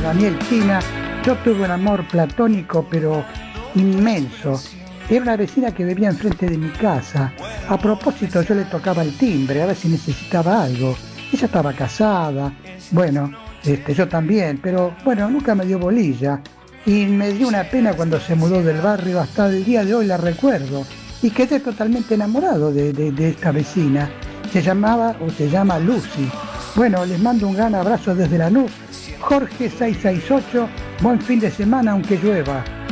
Daniel China. Yo tuve un amor platónico, pero inmenso. Era una vecina que vivía enfrente de mi casa. A propósito, yo le tocaba el timbre a ver si necesitaba algo. Ella estaba casada, bueno, yo también, pero bueno, nunca me dio bolilla. Y me dio una pena cuando se mudó del barrio, hasta el día de hoy la recuerdo. Y quedé totalmente enamorado de esta vecina. Se llamaba o se llama Lucy. Bueno, les mando un gran abrazo desde Lanús. Jorge 668, buen fin de semana aunque llueva.